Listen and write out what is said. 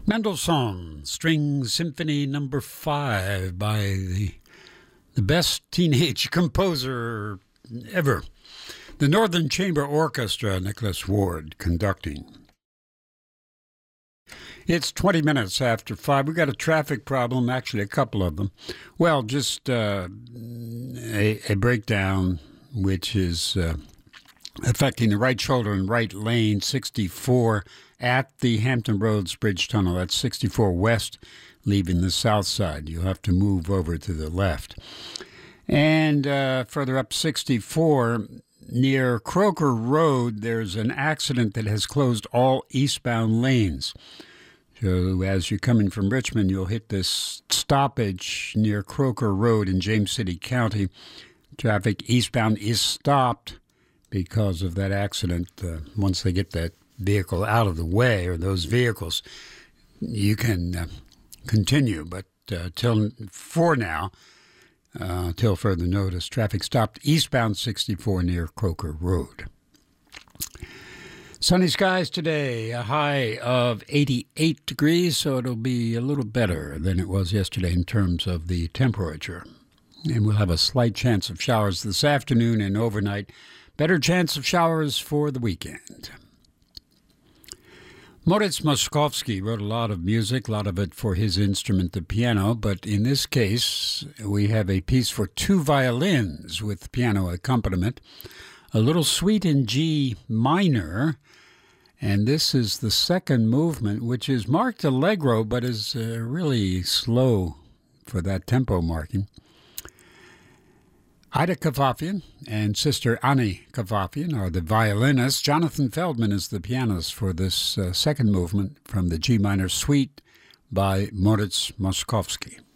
Mendelssohn, String Symphony Number 5 by the best teenage composer ever. The Northern Chamber Orchestra, Nicholas Ward conducting. It's 20 minutes after 5. We got a traffic problem, actually a couple of them. Well, just a breakdown which is affecting the right shoulder and right lane, 64 at the Hampton Roads Bridge Tunnel. That's 64 west, leaving the south side. You'll have to move over to the left. And further up 64, near Croker Road, there's an accident that has closed all eastbound lanes. So as you're coming from Richmond, you'll hit this stoppage near Croker Road in James City County. Traffic eastbound is stopped because of that accident. Once they get that vehicle out of the way, or those vehicles, you can continue. But till further notice, traffic stopped eastbound 64 near Croker Road. Sunny skies today, a high of 88 degrees, so it'll be a little better than it was yesterday in terms of the temperature. And we'll have a slight chance of showers this afternoon and overnight. Better chance of showers for the weekend. Moritz Moszkowski wrote a lot of music, a lot of it for his instrument, the piano, but in this case, we have a piece for two violins with piano accompaniment, a little suite in G minor, and this is the second movement, which is marked allegro, but is really slow for that tempo marking. Ida Kavafian and sister Annie Kavafian are the violinists. Jonathan Feldman is the pianist for this second movement from the G minor suite by Moritz Moszkowski.